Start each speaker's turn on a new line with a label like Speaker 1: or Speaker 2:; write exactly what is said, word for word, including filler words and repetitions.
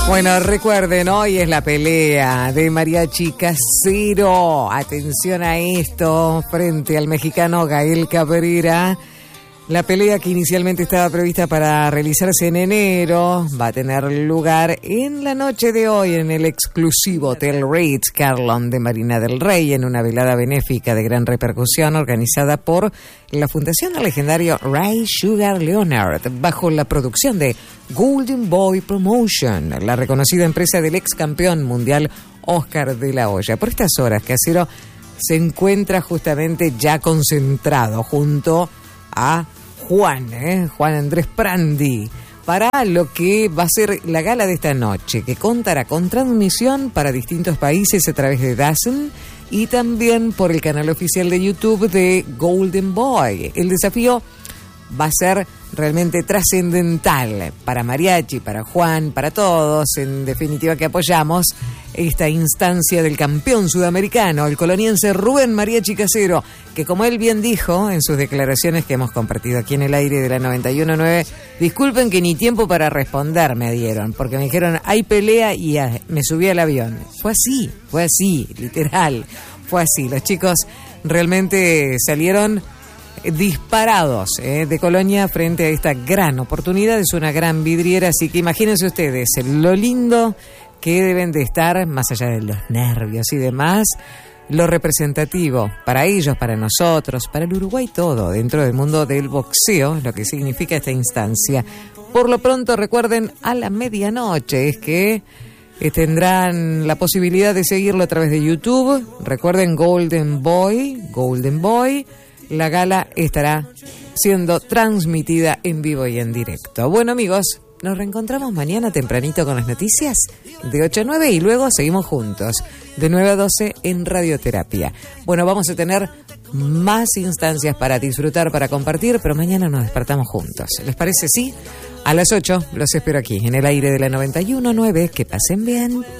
Speaker 1: Bueno, recuerden, hoy es la pelea de Mariachi Casero. Atención a esto, frente al mexicano Gael Cabrera. La pelea, que inicialmente estaba prevista para realizarse en enero, va a tener lugar en la noche de hoy en el exclusivo Hotel Ritz Carlton de Marina del Rey, en una velada benéfica de gran repercusión organizada por la Fundación del legendario Ray Sugar Leonard, bajo la producción de Golden Boy Promotion, la reconocida empresa del ex campeón mundial Oscar de la Hoya. Por estas horas, Casero se encuentra justamente ya concentrado junto a Juan, ¿eh? Juan Andrés Prandi, para lo que va a ser la gala de esta noche, que contará con transmisión para distintos países a través de D A Z N y también por el canal oficial de YouTube de Golden Boy. El desafío va a ser realmente trascendental para Mariachi, para Juan, para todos, en definitiva, que apoyamos esta instancia del campeón sudamericano, el coloniense Rubén Mariachi Casero, que, como él bien dijo en sus declaraciones que hemos compartido aquí en el aire de la noventa y uno punto nueve, disculpen que ni tiempo para responder me dieron, porque me dijeron hay pelea y ya, me subí al avión. Fue así, fue así, literal, fue así. Los chicos realmente salieron disparados eh, de Colonia frente a esta gran oportunidad. Es una gran vidriera, así que imagínense ustedes lo lindo que deben de estar, más allá de los nervios y demás, lo representativo para ellos, para nosotros, para el Uruguay, todo dentro del mundo del boxeo, lo que significa esta instancia. Por lo pronto, recuerden, a la medianoche es que eh, tendrán la posibilidad de seguirlo a través de YouTube. Recuerden, Golden Boy, Golden Boy. La gala estará siendo transmitida en vivo y en directo. Bueno, amigos, nos reencontramos mañana tempranito con las noticias de ocho a nueve y luego seguimos juntos de nueve a doce en Radioterapia. Bueno, vamos a tener más instancias para disfrutar, para compartir, pero mañana nos despertamos juntos. ¿Les parece? Sí. A las ocho los espero aquí en el aire de la noventa y uno punto nueve. Que pasen bien.